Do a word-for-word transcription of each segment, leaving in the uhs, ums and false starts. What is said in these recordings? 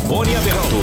Microfone aberto.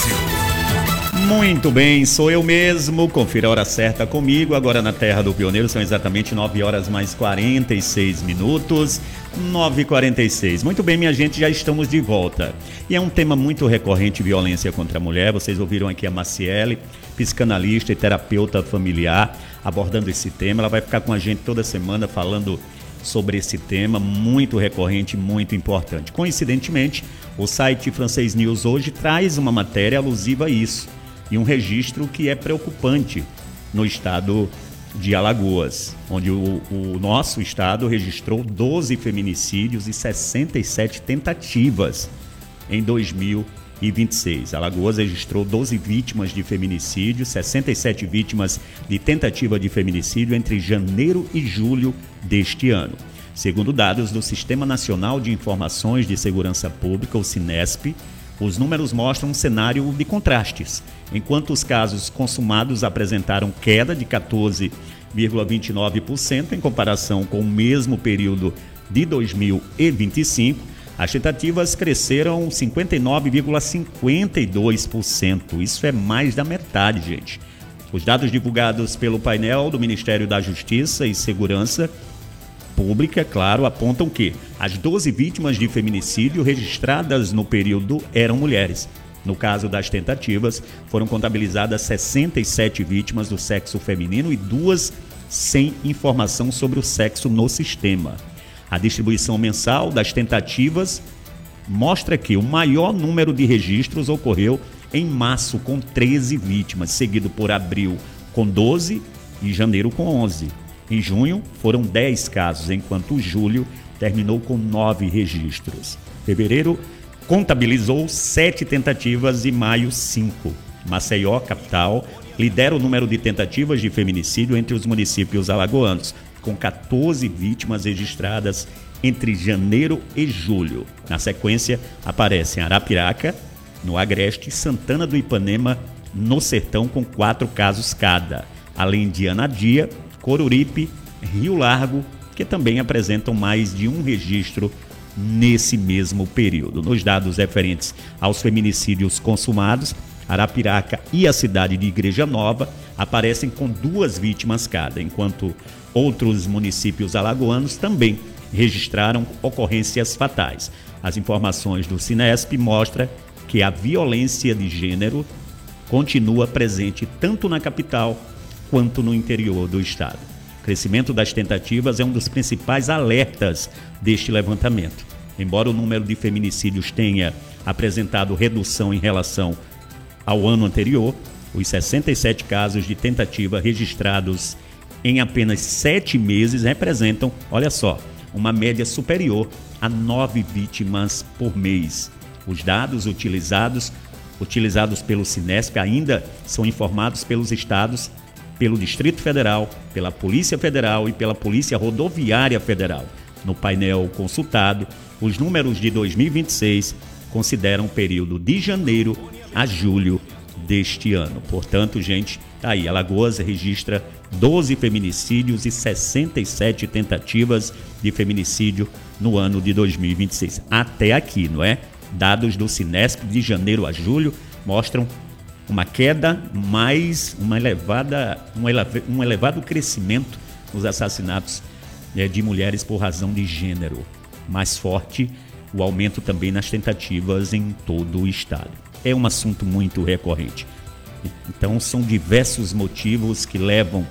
Muito bem, sou eu mesmo. Confira a hora certa comigo. Agora na Terra do Pioneiro são exatamente nove horas mais quarenta e seis minutos. nove e quarenta e seis. Muito bem, minha gente, já estamos de volta. E é um tema muito recorrente, violência contra a mulher. Vocês ouviram aqui a Maciele, psicanalista e terapeuta familiar, abordando esse tema. Ela vai ficar com a gente toda semana falando sobre esse tema muito recorrente, muito importante. Coincidentemente, o site Francês News hoje traz uma matéria alusiva a isso e um registro que é preocupante no estado de Alagoas, onde o, o nosso estado registrou doze feminicídios e sessenta e sete tentativas em dois mil e vinte e seis. Alagoas registrou doze vítimas de feminicídio, sessenta e sete vítimas de tentativa de feminicídio entre janeiro e julho deste ano. Segundo dados do Sistema Nacional de Informações de Segurança Pública, o SINESP, os números mostram um cenário de contrastes. Enquanto os casos consumados apresentaram queda de quatorze vírgula vinte e nove por cento em comparação com o mesmo período de dois mil e vinte e cinco, as tentativas cresceram cinquenta e nove vírgula cinquenta e dois por cento. Isso é mais da metade, gente. Os dados divulgados pelo painel do Ministério da Justiça e Segurança Pública, claro, apontam que as doze vítimas de feminicídio registradas no período eram mulheres. No caso das tentativas, foram contabilizadas sessenta e sete vítimas do sexo feminino e duas sem informação sobre o sexo no sistema. A distribuição mensal das tentativas mostra que o maior número de registros ocorreu em março, com treze vítimas, seguido por abril, com doze e janeiro, com onze. Em junho, foram dez casos, enquanto julho terminou com nove registros. Fevereiro contabilizou sete tentativas e maio, cinco. Maceió, capital, lidera o número de tentativas de feminicídio entre os municípios alagoanos, com quatorze vítimas registradas entre janeiro e julho. Na sequência, aparecem Arapiraca, no Agreste, e Santana do Ipanema, no Sertão, com quatro casos cada, além de Anadia, Coruripe, Rio Largo, que também apresentam mais de um registro nesse mesmo período. Nos dados referentes aos feminicídios consumados, Arapiraca e a cidade de Igreja Nova aparecem com duas vítimas cada, enquanto outros municípios alagoanos também registraram ocorrências fatais. As informações do SINESP mostram que a violência de gênero continua presente tanto na capital quanto no interior do estado. O crescimento das tentativas é um dos principais alertas deste levantamento. Embora o número de feminicídios tenha apresentado redução em relação ao ano anterior, os sessenta e sete casos de tentativa registrados em apenas sete meses representam, olha só, uma média superior a nove vítimas por mês. Os dados utilizados, utilizados pelo SINESP ainda são informados pelos estados, pelo Distrito Federal, pela Polícia Federal e pela Polícia Rodoviária Federal. No painel consultado, os números de dois mil e vinte e seis consideram o período de janeiro a julho deste ano. Portanto, gente, tá aí, Alagoas registra doze feminicídios e sessenta e sete tentativas de feminicídio no ano de dois mil e vinte e seis. Até aqui, não é? Dados do SINESP de janeiro a julho mostram uma queda, mais uma elevada, um, eleva, um elevado crescimento nos assassinatos é, de mulheres por razão de gênero. Mais forte o aumento também nas tentativas em todo o estado. É um assunto muito recorrente. Então são diversos motivos que levam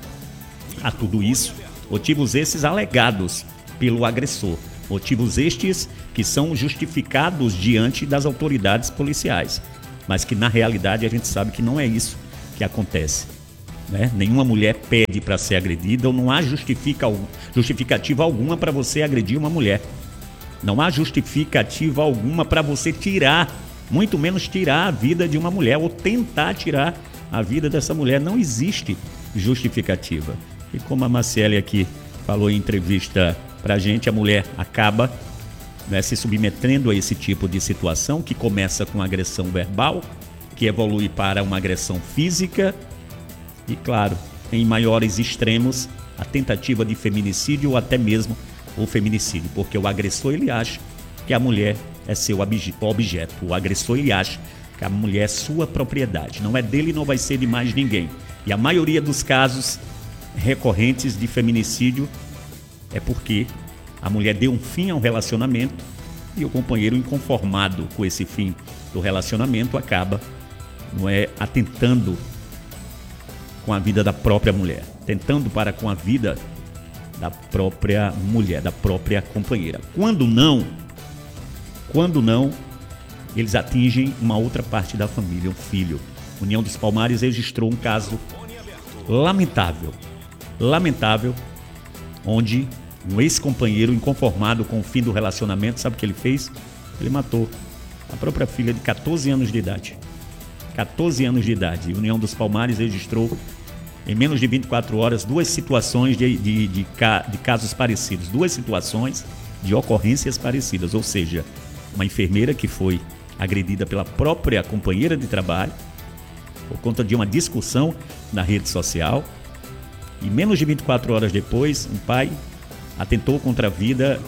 a tudo isso, motivos esses alegados pelo agressor, motivos estes que são justificados diante das autoridades policiais, mas que na realidade a gente sabe que não é isso que acontece, né? Nenhuma mulher pede para ser agredida, ou não há justifica, justificativa alguma para você agredir uma mulher. Não há justificativa alguma para você tirar, muito menos tirar a vida de uma mulher, ou tentar tirar a vida dessa mulher. Não existe justificativa. E como a Maciele aqui falou em entrevista para a gente, a mulher acaba, né, se submetendo a esse tipo de situação, que começa com agressão verbal, que evolui para uma agressão física e, claro, em maiores extremos, a tentativa de feminicídio ou até mesmo o feminicídio, porque o agressor ele acha que a mulher é seu objeto. O agressor, ele acha que a mulher é sua propriedade, não é dele e não vai ser de mais ninguém. E a maioria dos casos recorrentes de feminicídio é porque a mulher deu um fim ao relacionamento e o companheiro, inconformado com esse fim do relacionamento, acaba, não é, atentando com a vida da própria mulher, tentando para com a vida da própria mulher, da própria companheira. Quando não, quando não, eles atingem uma outra parte da família, um filho. União dos Palmares registrou um caso lamentável, lamentável, onde um ex-companheiro, inconformado com o fim do relacionamento, sabe o que ele fez? Ele matou a própria filha de catorze anos de idade. catorze anos de idade. União dos Palmares registrou, em menos de vinte e quatro horas, duas situações de, de, de, de casos parecidos. Duas situações de ocorrências parecidas. Ou seja, uma enfermeira que foi agredida pela própria companheira de trabalho por conta de uma discussão na rede social. E menos de vinte e quatro horas depois, um pai atentou contra a vida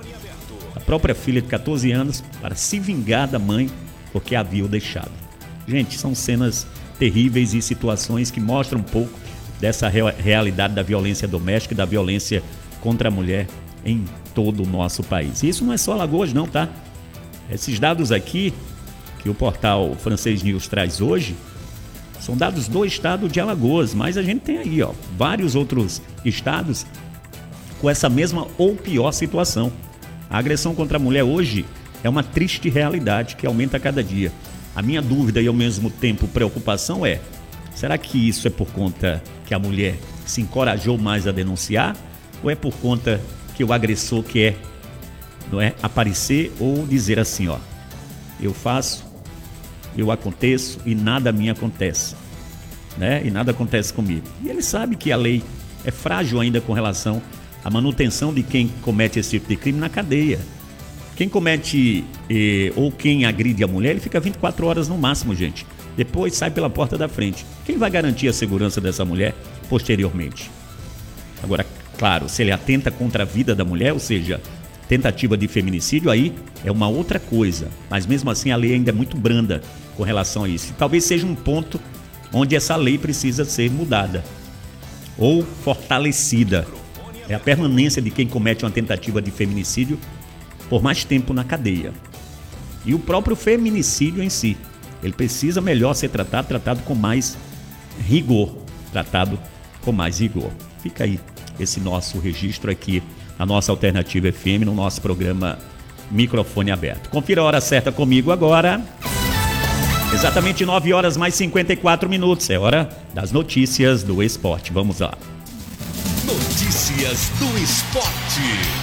da própria filha de catorze anos para se vingar da mãe porque a havia deixado. Gente, são cenas terríveis e situações que mostram um pouco dessa realidade da violência doméstica e da violência contra a mulher em todo o nosso país. E isso não é só Alagoas não, tá? Esses dados aqui que o portal Francês News traz hoje são dados do estado de Alagoas, mas a gente tem aí, ó, vários outros estados com essa mesma ou pior situação. A agressão contra a mulher hoje é uma triste realidade que aumenta a cada dia. A minha dúvida e ao mesmo tempo preocupação é: será que isso é por conta que a mulher se encorajou mais a denunciar? Ou é por conta que o agressor quer, não é, aparecer ou dizer assim, ó, eu faço, eu aconteço e nada a mim acontece, né? E nada acontece comigo. E ele sabe que a lei é frágil ainda com relação à manutenção de quem comete esse tipo de crime na cadeia. Quem comete eh, ou quem agride a mulher, ele fica vinte e quatro horas no máximo, gente. Depois sai pela porta da frente. Quem vai garantir a segurança dessa mulher posteriormente? Agora, claro, se ele atenta contra a vida da mulher, ou seja, tentativa de feminicídio, aí é uma outra coisa. Mas mesmo assim a lei ainda é muito branda com relação a isso. E talvez seja um ponto onde essa lei precisa ser mudada ou fortalecida. É a permanência de quem comete uma tentativa de feminicídio por mais tempo na cadeia. E o próprio feminicídio em si, ele precisa melhor ser tratado, tratado com mais rigor, tratado com mais rigor. Fica aí esse nosso registro aqui, a nossa Alternativa F M, no nosso programa Microfone Aberto. Confira a hora certa comigo agora. Exatamente nove horas mais cinquenta e quatro minutos. É hora das notícias do esporte. Vamos lá. Notícias do esporte.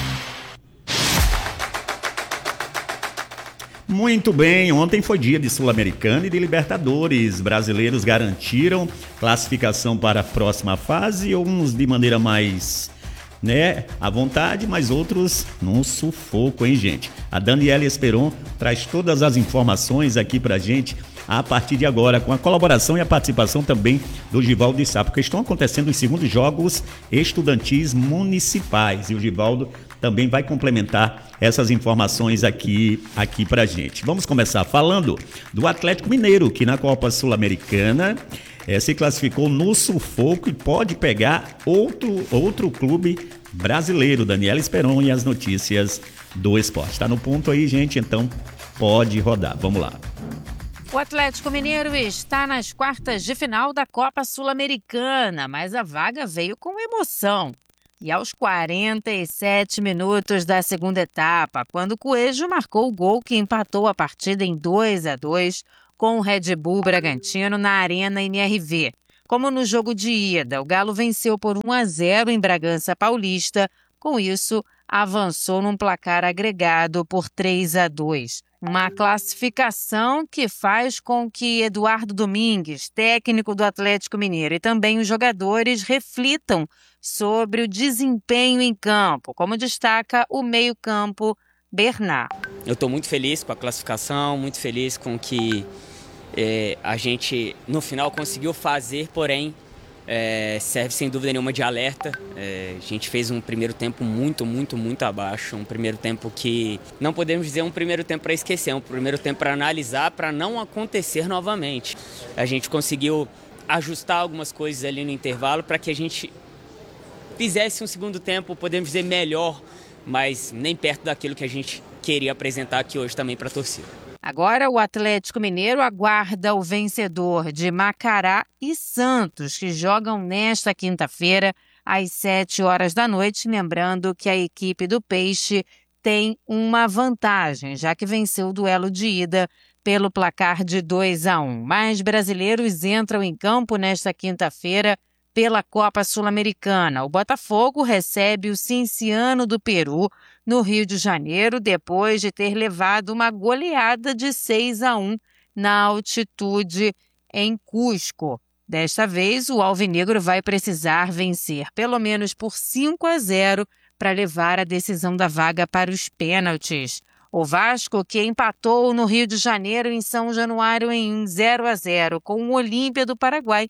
Muito bem, ontem foi dia de Sul-Americana e de Libertadores. Brasileiros garantiram classificação para a próxima fase, uns de maneira mais, né, à vontade, mas outros num sufoco, hein, gente? A Daniela Esperon traz todas as informações aqui pra gente a partir de agora, com a colaboração e a participação também do Givaldo de Sá, porque estão acontecendo os segundos jogos estudantis municipais e o Givaldo também vai complementar essas informações aqui, aqui pra gente. Vamos começar falando do Atlético Mineiro, que na Copa Sul-Americana é, se classificou no sufoco e pode pegar outro, outro clube brasileiro. Daniela Esperon e as notícias do esporte. Tá no ponto aí, gente, então pode rodar. Vamos lá. O Atlético Mineiro está nas quartas de final da Copa Sul-Americana, mas a vaga veio com emoção. E aos quarenta e sete minutos da segunda etapa, quando o Coelho marcou o gol que empatou a partida em dois a dois com o Red Bull Bragantino na Arena N R V. Como no jogo de ida, o Galo venceu por um a zero em Bragança Paulista. Com isso, avançou num placar agregado por três a dois. Uma classificação que faz com que Eduardo Domingues, técnico do Atlético Mineiro, e também os jogadores reflitam sobre o desempenho em campo, como destaca o meio-campo Bernard. Eu estou muito feliz com a classificação, muito feliz com o que é, a gente no final conseguiu fazer, porém é, serve sem dúvida nenhuma de alerta. É, a gente fez um primeiro tempo muito, muito, muito abaixo. Um primeiro tempo que não podemos dizer um primeiro tempo para esquecer, um primeiro tempo para analisar, para não acontecer novamente. A gente conseguiu ajustar algumas coisas ali no intervalo para que a gente fizesse um segundo tempo, podemos dizer, melhor, mas nem perto daquilo que a gente queria apresentar aqui hoje também para a torcida. Agora o Atlético Mineiro aguarda o vencedor de Macará e Santos, que jogam nesta quinta-feira às sete horas da noite, lembrando que a equipe do Peixe tem uma vantagem, já que venceu o duelo de ida pelo placar de dois a um. Mais brasileiros entram em campo nesta quinta-feira pela Copa Sul-Americana. O Botafogo recebe o Cienciano do Peru no Rio de Janeiro, depois de ter levado uma goleada de seis a um na altitude em Cusco. Desta vez, o alvinegro vai precisar vencer pelo menos por cinco a zero para levar a decisão da vaga para os pênaltis. O Vasco, que empatou no Rio de Janeiro em São Januário em zero a zero com o Olímpia do Paraguai,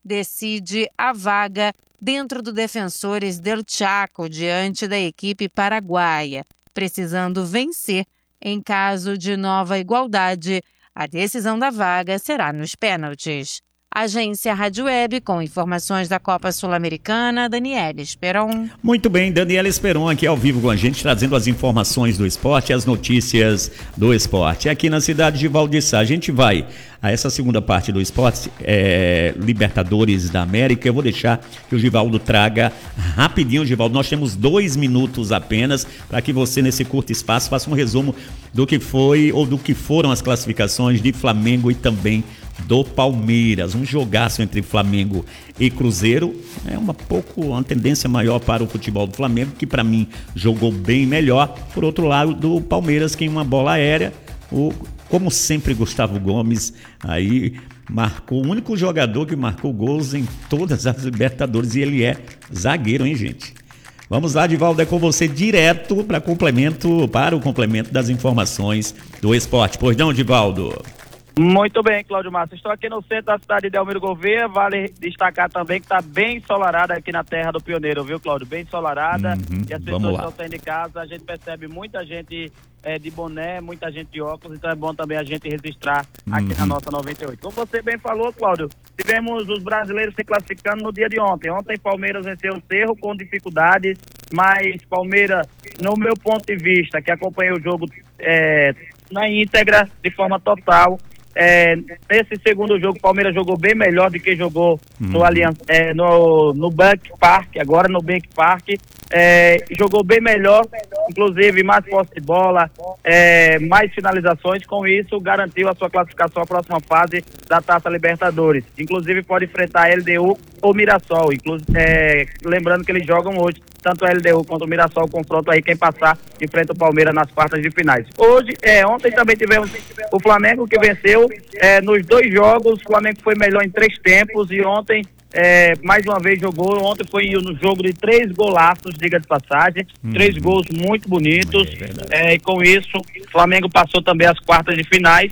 decide a vaga dentro do Defensores del Chaco diante da equipe paraguaia. Precisando vencer, em caso de nova igualdade, a decisão da vaga será nos pênaltis. Agência Rádio Web, com informações da Copa Sul-Americana, Daniela Esperon. Muito bem, Daniela Esperon aqui ao vivo com a gente, trazendo as informações do esporte e as notícias do esporte. Aqui na cidade de Valdiçá, a gente vai a essa segunda parte do esporte, é, Libertadores da América. Eu vou deixar que o Givaldo traga rapidinho. Givaldo, nós temos dois minutos apenas para que você, nesse curto espaço, faça um resumo do que foi ou do que foram as classificações de Flamengo e também do Palmeiras. Um jogaço entre Flamengo e Cruzeiro. É uma pouco uma tendência maior para o futebol do Flamengo, que para mim jogou bem melhor. Por outro lado, do Palmeiras, que em uma bola aérea, o, como sempre, Gustavo Gomes aí marcou, o único jogador que marcou gols em todas as Libertadores, e ele é zagueiro, hein, gente? Vamos lá, Divaldo, é com você direto para complemento, para o complemento das informações do esporte. Pois não, Divaldo? Muito bem, Cláudio Márcio. Estou aqui no centro da cidade de Delmiro Gouveia. Vale destacar também que está bem ensolarada aqui na terra do Pioneiro, viu, Cláudio? Bem ensolarada. Uhum, e as pessoas estão saindo de casa. A gente percebe muita gente é, de boné, muita gente de óculos. Então é bom também a gente registrar aqui uhum. na nossa noventa e oito. Como você bem falou, Cláudio, tivemos os brasileiros se classificando no dia de ontem. Ontem, Palmeiras venceu o Cerro com dificuldades, mas Palmeiras, no meu ponto de vista, que acompanhei o jogo é, na íntegra, de forma total, É, nesse segundo jogo, o Palmeiras jogou bem melhor do que jogou uhum. no, Allianz, é, no, no Bank Park, agora no Bank Park. É, jogou bem melhor, inclusive mais posse de bola, é, mais finalizações. Com isso, garantiu a sua classificação à próxima fase da Taça Libertadores. Inclusive, pode enfrentar a L D U ou Mirassol. Inclusive, é, lembrando que eles jogam hoje, tanto a L D U quanto o Mirassol, o confronto aí, quem passar enfrenta o Palmeiras nas quartas de finais. Hoje, é, ontem também tivemos o Flamengo, que venceu é, nos dois jogos. O Flamengo foi melhor em três tempos e ontem É, mais uma vez jogou. Ontem foi no jogo de três golaços, diga de passagem, hum. três gols muito bonitos, é, e com isso o Flamengo passou também as quartas de finais,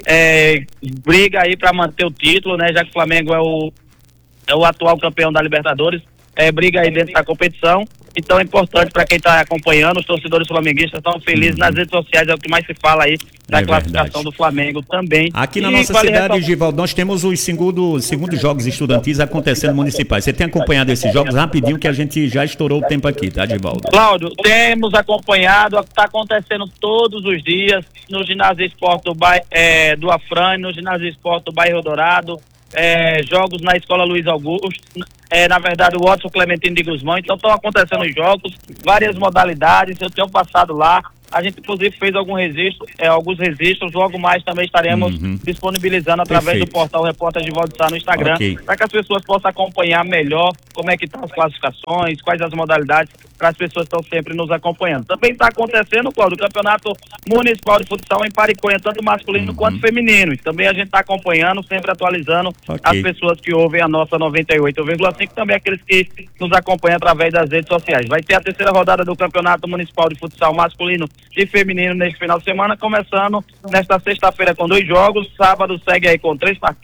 é, briga aí para manter o título, né, já que o Flamengo é o, é o atual campeão da Libertadores, é, briga aí dentro da competição. Então é importante para quem está acompanhando, os torcedores flamenguistas estão felizes, uhum. nas redes sociais é o que mais se fala aí da é classificação verdade. do Flamengo também. Aqui na e nossa cidade, Givaldo, nós temos os segundos segundo jogos estudantis acontecendo municipais. Você tem acompanhado esses jogos rapidinho, que a gente já estourou o tempo aqui, tá, Givaldo? Cláudio, temos acompanhado, está acontecendo todos os dias no ginásio esporte do, bairro, é, do Afrânio, no ginásio esporte do bairro Dourado. É, jogos na Escola Luiz Augusto, é, na verdade o Watson Clementino de Guzmão. Então estão acontecendo jogos, várias modalidades. Eu tenho passado lá, a gente inclusive fez algum registro, é, alguns registros. Logo mais também estaremos uhum. disponibilizando através Perfeito. do portal Repórter de Valdiçá no Instagram, okay. para que as pessoas possam acompanhar melhor como é que estão as classificações, quais as modalidades, para as pessoas que estão sempre nos acompanhando. Também está acontecendo, Cláudio, o Campeonato Municipal de Futsal em Pariconha, tanto masculino uhum. quanto feminino. E também a gente está acompanhando, sempre atualizando okay. as pessoas que ouvem a nossa noventa e oito vírgula cinco, também aqueles que nos acompanham através das redes sociais. Vai ter a terceira rodada do Campeonato Municipal de Futsal masculino e feminino neste final de semana, começando nesta sexta-feira com dois jogos. Sábado segue aí com três partidas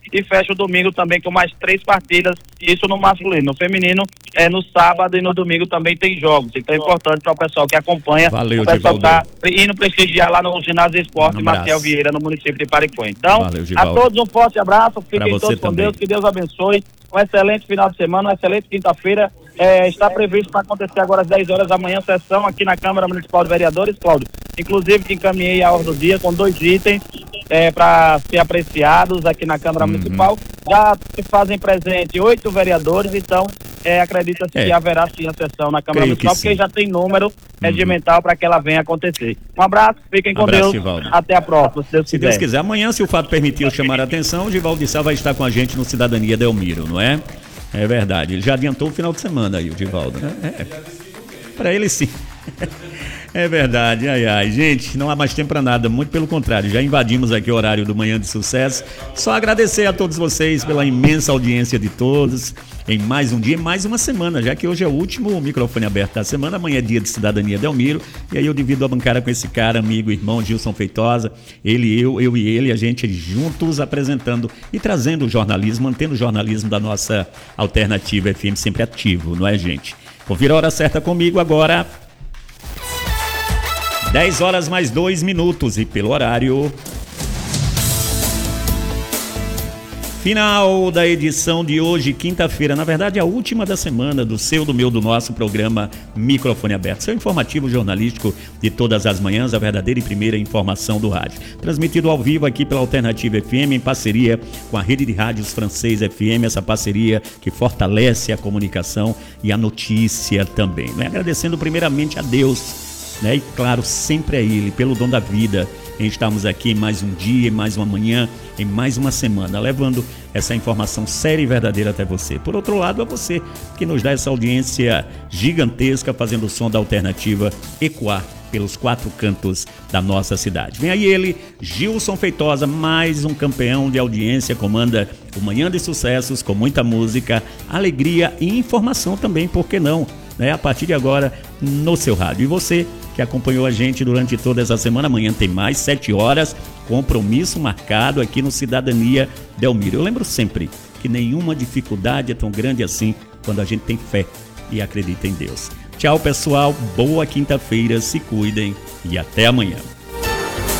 e fecha o domingo também com mais três partidas, isso no masculino. No feminino, é no sábado e no domingo também tem jogos. Então é importante para o pessoal que acompanha. Valeu, o pessoal Givaldo. tá indo prestigiar lá no ginásio Esporte Um Marcel abraço. Vieira, no município de Paricuã. Então, Valeu, a Givaldo. todos um forte abraço, Pra fiquem você todos com também. Deus, que Deus abençoe. Um excelente final de semana, uma excelente quinta-feira. É, está previsto para acontecer agora às dez horas da manhã, sessão aqui na Câmara Municipal de Vereadores, Cláudio. Inclusive que encaminhei a ordem do dia com dois itens é, para ser apreciados aqui na Câmara Uhum. Municipal. Já se fazem presente oito vereadores, então é, acredita-se É. que haverá sim a sessão na Câmara Creio que Municipal, sim. porque já tem número regimental para que ela venha acontecer. Um abraço, fiquem com Abraço, Deus. Givaldo. Até a próxima, se Deus Se quiser. Deus quiser, amanhã, se o fato permitir eu chamar a atenção, o Givaldo de Sá vai estar com a gente no Cidadania Delmiro, não é? É verdade. Ele já adiantou o final de semana aí, o Givaldo, né? É. Para ele sim. É verdade, ai ai, gente, não há mais tempo para nada, muito pelo contrário, já invadimos aqui o horário do Manhã de Sucesso. Só agradecer a todos vocês pela imensa audiência de todos em mais um dia, mais uma semana, já que hoje é o último microfone aberto da semana, amanhã é dia de Cidadania Delmiro, e aí eu divido a bancada com esse cara, amigo, irmão Gilson Feitosa, ele, eu, eu e ele, a gente juntos apresentando e trazendo o jornalismo, mantendo o jornalismo da nossa alternativa F M sempre ativo, não é, gente? Confira a hora certa comigo agora. dez horas mais dois minutos e pelo horário. Final da edição de hoje, quinta-feira, na verdade a última da semana do seu, do meu, do nosso programa Microfone Aberto. Seu informativo jornalístico de todas as manhãs, a verdadeira e primeira informação do rádio. Transmitido ao vivo aqui pela Alternativa F M, em parceria com a rede de rádios francês F M, essa parceria que fortalece a comunicação e a notícia também. Né? Agradecendo primeiramente a Deus, né? E claro, sempre a Ele, pelo dom da vida, em estarmos aqui em mais um dia, em mais uma manhã, em mais uma semana, levando essa informação séria e verdadeira até você. Por outro lado, é você que nos dá essa audiência gigantesca, fazendo o som da Alternativa ecoar pelos quatro cantos da nossa cidade. Vem aí ele, Gilson Feitosa, mais um campeão de audiência, comanda o Manhã de Sucessos com muita música, alegria e informação também, por que não? Né? A partir de agora, no seu rádio. E você que acompanhou a gente durante toda essa semana, amanhã tem mais, sete horas, compromisso marcado aqui no Cidadania Delmiro. Eu lembro sempre que nenhuma dificuldade é tão grande assim quando a gente tem fé e acredita em Deus. Tchau, pessoal, boa quinta-feira, se cuidem e até amanhã.